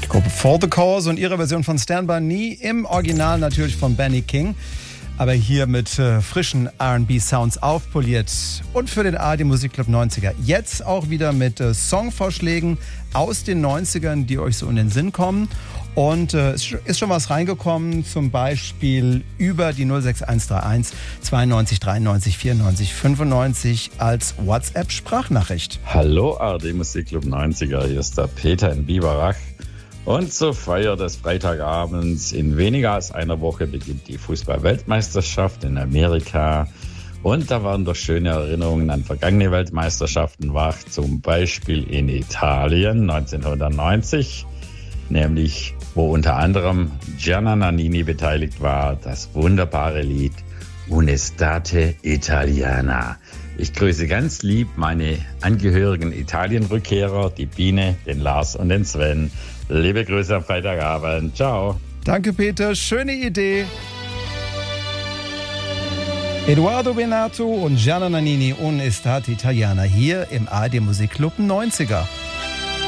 Gruppe For the Cause und ihre Version von Stand By Me, im Original natürlich von Benny King, aber hier mit frischen R&B-Sounds aufpoliert. Und für den ARD Musikclub 90er jetzt auch wieder mit Songvorschlägen aus den 90ern, die euch so in den Sinn kommen. Und es ist schon was reingekommen, zum Beispiel über die 06131 92 93 94 95 als WhatsApp-Sprachnachricht. Hallo ARD Musikclub 90er, hier ist der Peter in Biberach. Und zur Feier des Freitagabends in weniger als einer Woche beginnt die Fußball-Weltmeisterschaft in Amerika. Und da waren doch schöne Erinnerungen an vergangene Weltmeisterschaften wach, zum Beispiel in Italien 1990. Nämlich, wo unter anderem Gianna Nannini beteiligt war, das wunderbare Lied Un'estate Italiana. Ich grüße ganz lieb meine angehörigen Italien-Rückkehrer, die Biene, den Lars und den Sven. Liebe Grüße am Freitagabend. Ciao. Danke, Peter. Schöne Idee. Edoardo Bennato und Gianna Nannini, Un'estate Italiana hier im ARD Musikclub 90er.